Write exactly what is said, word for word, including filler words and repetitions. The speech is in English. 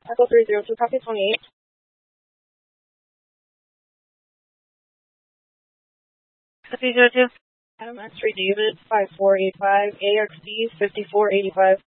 Echo three zero two, copy twenty-eight. Copy zero two. Adam X-ray David, five four eight five, A X D fifty-four eighty-five.